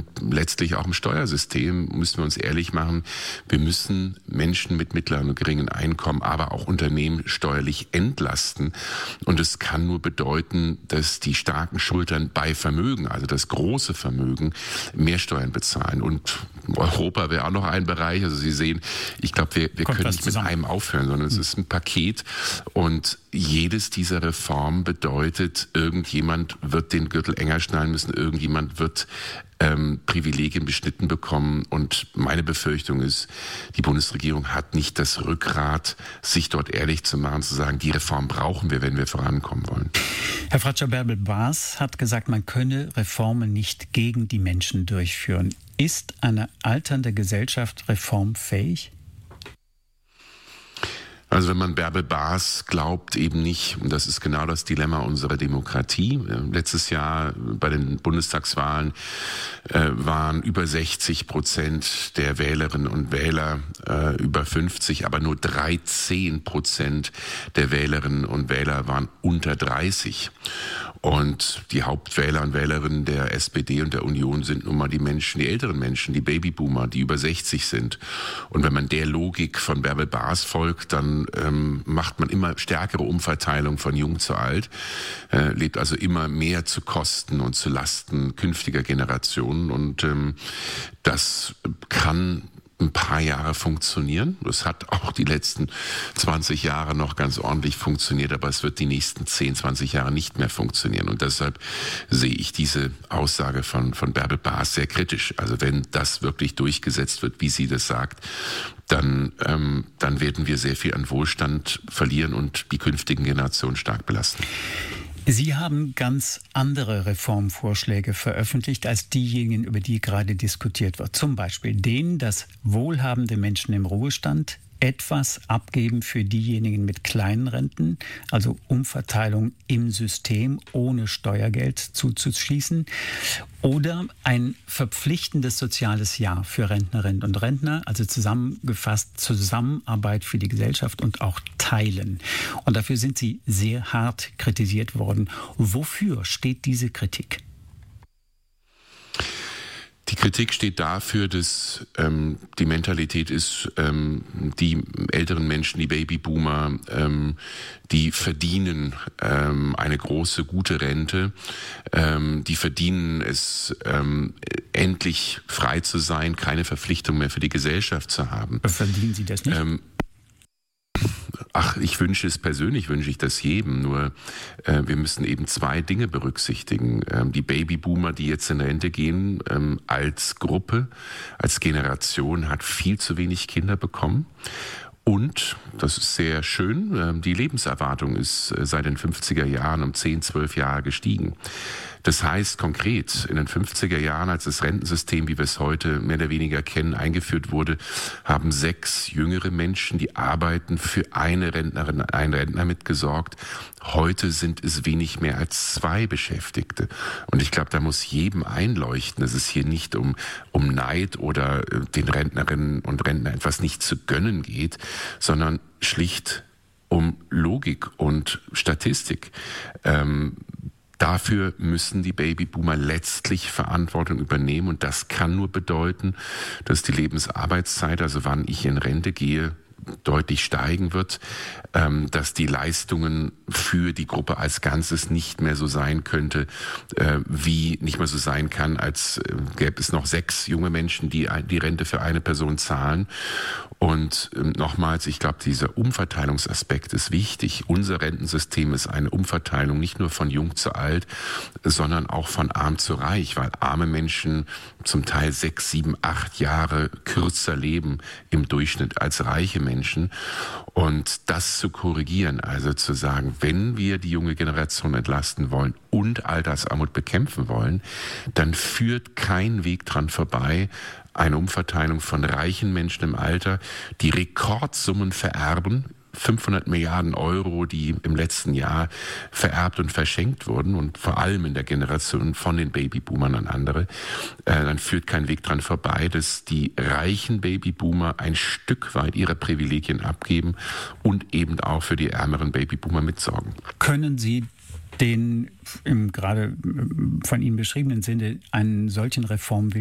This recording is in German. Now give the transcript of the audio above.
und letztlich auch im Steuersystem müssen wir uns ehrlich machen. Wir müssen Menschen mit mittleren und geringen Einkommen, aber auch Unternehmen steuerlich entlasten. Und es kann nur bedeuten, dass die starken Schultern bei Vermögen, also das große Vermögen, mehr Steuern bezahlen. Und Europa wäre auch noch ein Bereich. Also Sie sehen, ich glaube, wir können nicht mit einem aufhören, sondern es ist ein Paket. Und jedes dieser Reformen bedeutet, irgendjemand wird den Gürtel enger schnallen müssen, irgendjemand wird Privilegien beschnitten bekommen. Und meine Befürchtung ist, die Bundesregierung hat nicht das Rückgrat, sich dort ehrlich zu machen, zu sagen, die Reform brauchen wir, wenn wir vorankommen wollen. Herr Fratscher, Bärbel Baas hat gesagt, man könne Reformen nicht gegen die Menschen durchführen. Ist eine alternde Gesellschaft reformfähig? Also wenn man Bärbel Baas glaubt, eben nicht. Und das ist genau das Dilemma unserer Demokratie. Letztes Jahr bei den Bundestagswahlen waren über 60% der Wählerinnen und Wähler über 50, aber nur 13% der Wählerinnen und Wähler waren unter 30. Und die Hauptwähler und Wählerinnen der SPD und der Union sind nun mal die Menschen, die älteren Menschen, die Babyboomer, die über 60 sind. Und wenn man der Logik von Bärbel Baas folgt, dann macht man immer stärkere Umverteilung von jung zu alt, lebt also immer mehr zu Kosten und zu Lasten künftiger Generationen. Und das kann ein paar Jahre funktionieren. Es hat auch die letzten 20 Jahre noch ganz ordentlich funktioniert, aber es wird die nächsten 10, 20 Jahre nicht mehr funktionieren. Und deshalb sehe ich diese Aussage von Bärbel Baas sehr kritisch. Also wenn das wirklich durchgesetzt wird, wie sie das sagt, dann werden wir sehr viel an Wohlstand verlieren und die künftigen Generationen stark belasten. Sie haben ganz andere Reformvorschläge veröffentlicht als diejenigen, über die gerade diskutiert wird. Zum Beispiel den, dass wohlhabende Menschen im Ruhestand etwas abgeben für diejenigen mit kleinen Renten, also Umverteilung im System ohne Steuergeld zuzuschießen, oder ein verpflichtendes soziales Jahr für Rentnerinnen und Rentner, also zusammengefasst Zusammenarbeit für die Gesellschaft und auch Teilen. Und dafür sind Sie sehr hart kritisiert worden. Wofür steht diese Kritik? Die Kritik steht dafür, dass die Mentalität ist, die älteren Menschen, die Babyboomer, die verdienen eine große, gute Rente. Die verdienen es, endlich frei zu sein, keine Verpflichtung mehr für die Gesellschaft zu haben. Verdienen Sie das nicht? Ich wünsche das jedem, nur wir müssen eben zwei Dinge berücksichtigen. Die Babyboomer, die jetzt in Rente gehen, als Gruppe, als Generation hat viel zu wenig Kinder bekommen. Und, das ist sehr schön, die Lebenserwartung ist seit den 50er Jahren um 10, 12 Jahre gestiegen. Das heißt konkret, in den 50er Jahren, als das Rentensystem, wie wir es heute mehr oder weniger kennen, eingeführt wurde, haben 6 jüngere Menschen, die arbeiten, für eine Rentnerin, einen Rentner mitgesorgt. Heute sind es wenig mehr als 2 Beschäftigte. Und ich glaube, da muss jedem einleuchten, dass es hier nicht um Neid oder den Rentnerinnen und Rentnern etwas nicht zu gönnen geht, sondern schlicht um Logik und Statistik. Dafür müssen die Babyboomer letztlich Verantwortung übernehmen und das kann nur bedeuten, dass die Lebensarbeitszeit, also wann ich in Rente gehe, deutlich steigen wird, dass die Leistungen für die Gruppe als Ganzes nicht mehr so sein könnte, nicht mehr so sein kann, als gäbe es noch 6 junge Menschen, die die Rente für eine Person zahlen. Und nochmals, ich glaube, dieser Umverteilungsaspekt ist wichtig. Unser Rentensystem ist eine Umverteilung nicht nur von jung zu alt, sondern auch von arm zu reich, weil arme Menschen zum Teil 6, 7, 8 Jahre kürzer leben im Durchschnitt als reiche Menschen. Und das zu korrigieren, also zu sagen, wenn wir die junge Generation entlasten wollen und Altersarmut bekämpfen wollen, dann führt kein Weg dran vorbei, eine Umverteilung von reichen Menschen im Alter, die Rekordsummen vererben, 500 Milliarden Euro, die im letzten Jahr vererbt und verschenkt wurden und vor allem in der Generation von den Babyboomern an andere, dann führt kein Weg dran vorbei, dass die reichen Babyboomer ein Stück weit ihre Privilegien abgeben und eben auch für die ärmeren Babyboomer mitsorgen. Können Sie den im gerade von Ihnen beschriebenen Sinne einen solchen Reformwillen